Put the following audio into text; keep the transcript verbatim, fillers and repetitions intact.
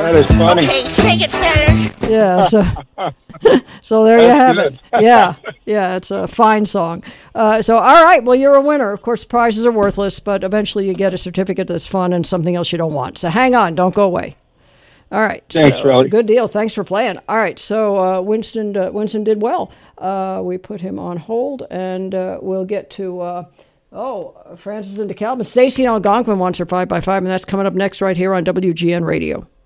That is funny. Okay, take it, fellas. Yeah, so, so there you have it. Yeah, yeah, it's a fine song. Uh, so, all right, well, you're a winner. Of course, prizes are worthless, but eventually you get a certificate that's fun and something else you don't want. So hang on, don't go away. All right. Thanks, so, Rowdy. Good deal. Thanks for playing. All right, so uh, Winston uh, Winston did well. Uh, we put him on hold, and uh, we'll get to... Uh, Oh, Francis and DeKalb. Stacy and Algonquin wants her five by five, and that's coming up next right here on W G N Radio.